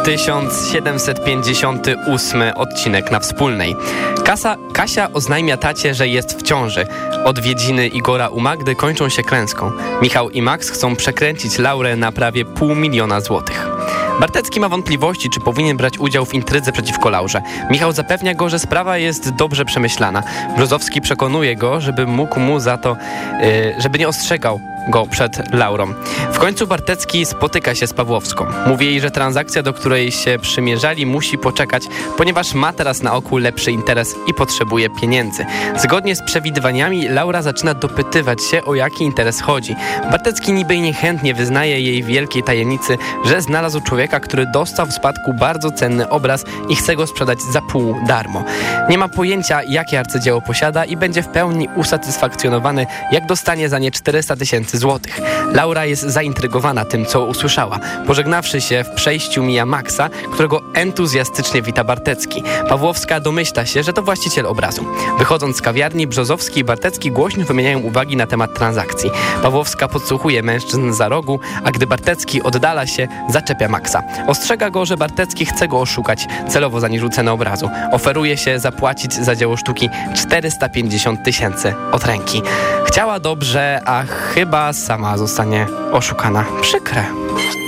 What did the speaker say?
1758 odcinek na Wspólnej. Kasia oznajmia tacie, że jest w ciąży. Odwiedziny Igora u Magdy kończą się klęską. Michał i Max chcą przekręcić Laurę na prawie 500 000 złotych. Bartecki ma wątpliwości, czy powinien brać udział w intrydze przeciwko Laurze. Michał zapewnia go, że sprawa jest dobrze przemyślana. Brzozowski przekonuje go, żeby mógł mu za to, żeby nie ostrzegał go przed Laurą. W końcu Bartecki spotyka się z Pawłowską. Mówi jej, że transakcja, do której się przymierzali, musi poczekać, ponieważ ma teraz na oku lepszy interes i potrzebuje pieniędzy. Zgodnie z przewidywaniami Laura zaczyna dopytywać się, o jaki interes chodzi. Bartecki niby niechętnie wyznaje jej wielkiej tajemnicy, że znalazł człowieka, który dostał w spadku bardzo cenny obraz i chce go sprzedać za pół darmo. Nie ma pojęcia, jakie arcydzieło posiada i będzie w pełni usatysfakcjonowany, jak dostanie za nie 400 000 złotych. Laura jest zaintrygowana tym, co usłyszała. Pożegnawszy się w przejściu mija Maxa, którego entuzjastycznie wita Bartecki. Pawłowska domyśla się, że to właściciel obrazu. Wychodząc z kawiarni, Brzozowski i Bartecki głośno wymieniają uwagi na temat transakcji. Pawłowska podsłuchuje mężczyzn za rogu, a gdy Bartecki oddala się, zaczepia Maxa. Ostrzega go, że Bartecki chce go oszukać, celowo zaniżył cenę obrazu. Oferuje się zapłacić za dzieło sztuki 450 000 od ręki. Chciała dobrze, a chyba sama zostanie oszukana. Przykre.